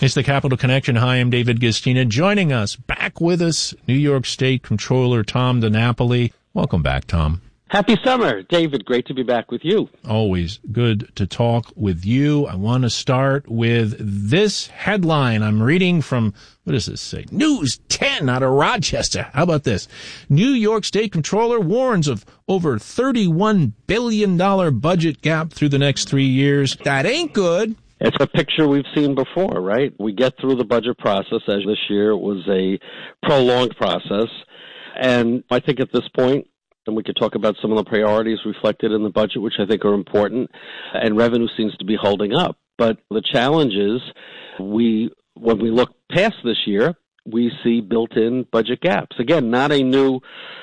It's the Capital Connection. Hi, I'm David Gistina. Joining us, back with us, New York State Comptroller Tom DiNapoli. Welcome back, Tom. Happy summer, David. Great to be back with you. Always good to talk with you. I want to start with this headline I'm reading from, what does this say? News 10 out of Rochester. How about this? New York State Comptroller warns of over $31 billion budget gap through the next 3 years. That ain't good. It's a picture we've seen before, right? We get through the budget process, as this year was a prolonged process. And I think at this point, and we could talk about some of the priorities reflected in the budget, which I think are important, and revenue seems to be holding up. But the challenge is, when we look past this year, we see built-in budget gaps. Again, not a new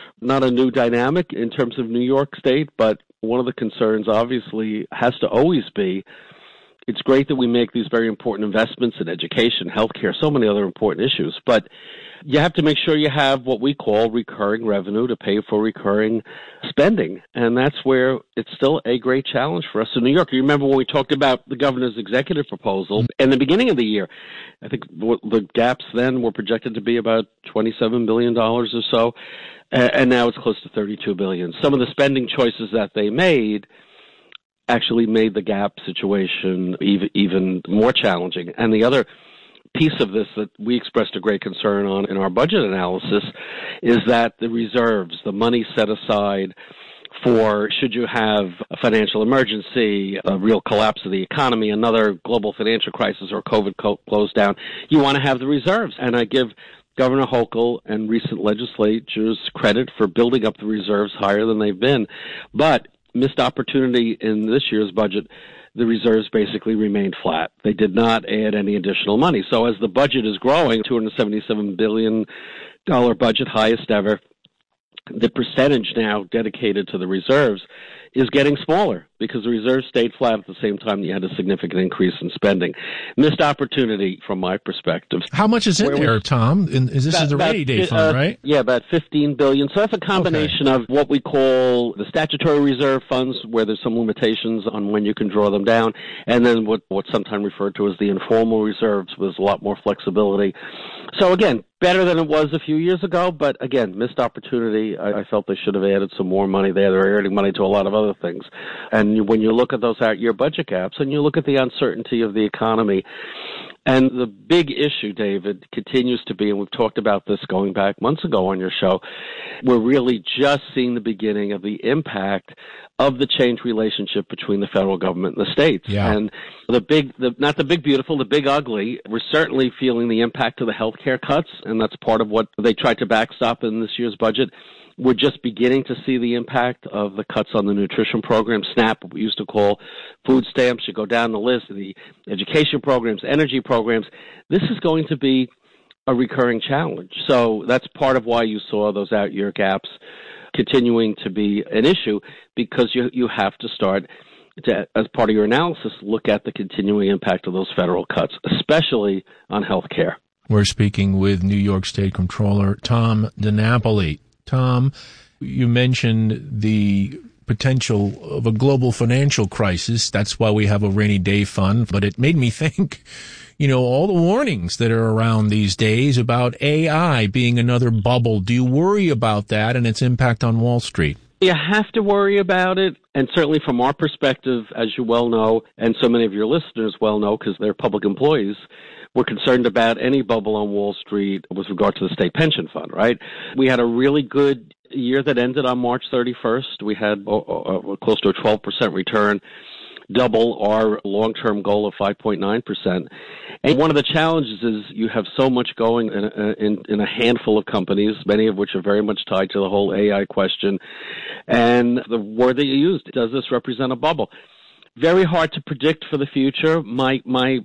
dynamic in terms of New York State, but one of the concerns obviously has to always be, it's great that we make these very important investments in education, healthcare, so many other important issues, but you have to make sure you have what we call recurring revenue to pay for recurring spending. And that's where it's still a great challenge for us in New York. You remember when we talked about the governor's executive proposal in the beginning of the year, I think the gaps then were projected to be about $27 billion or so, and now it's close to $32 billion. Some of the spending choices that they made actually made the gap situation even more challenging. And the other piece of this that we expressed a great concern on in our budget analysis is that the reserves, the money set aside for should you have a financial emergency, a real collapse of the economy, another global financial crisis, or COVID close down, you want to have the reserves. And I give Governor Hochul and recent legislatures credit for building up the reserves higher than they've been. But missed opportunity in this year's budget, the reserves basically remained flat. They did not add any additional money. So as the budget is growing, $277 billion budget, highest ever, the percentage now dedicated to the reserves is getting smaller because the reserves stayed flat at the same time you had a significant increase in spending. Missed opportunity from my perspective. How much is in there, Tom? This is the rainy day fund, right? Yeah, about $15 billion. So that's a combination of what we call the statutory reserve funds, where there's some limitations on when you can draw them down, and then what's sometimes referred to as the informal reserves, with a lot more flexibility. So again, better than it was a few years ago, but again, missed opportunity. I felt they should have added some more money there. They're adding money to a lot of other things. And when you look at those out-year budget gaps and you look at the uncertainty of the economy, and the big issue, David, continues to be, and we've talked about this going back months ago on your show, we're really just seeing the beginning of the impact of the changed relationship between the federal government and the states. Yeah. And not the big beautiful, the big ugly, we're certainly feeling the impact of the health care cuts, and that's part of what they tried to backstop in this year's budget. We're just beginning to see the impact of the cuts on the nutrition program, SNAP, what we used to call food stamps. You go down the list, the education programs, energy programs. This is going to be a recurring challenge. So that's part of why you saw those out-year gaps continuing to be an issue, because you have to start to, as part of your analysis, look at the continuing impact of those federal cuts, especially on health care. We're speaking with New York State Comptroller Tom DiNapoli. Tom, you mentioned the potential of a global financial crisis. That's why we have a rainy day fund. But it made me think, all the warnings that are around these days about AI being another bubble. Do you worry about that and its impact on Wall Street? You have to worry about it, and certainly from our perspective, as you well know, and so many of your listeners well know because they're public employees, we're concerned about any bubble on Wall Street with regard to the state pension fund, right? We had a really good year that ended on March 31st. We had close to a 12% return, double our long-term goal of 5.9%. And one of the challenges is you have so much going in a handful of companies, many of which are very much tied to the whole AI question. And the word that you used, does this represent a bubble? Very hard to predict for the future. My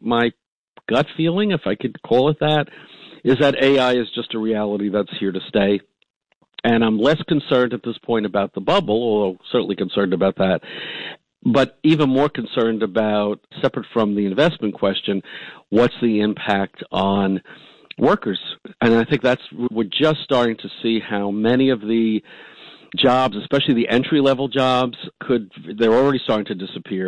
gut feeling, if I could call it that, is that AI is just a reality that's here to stay. And I'm less concerned at this point about the bubble, although certainly concerned about that, but even more concerned about, separate from the investment question, what's the impact on workers? And I think we're just starting to see how many of the jobs, especially the entry-level jobs, they're already starting to disappear.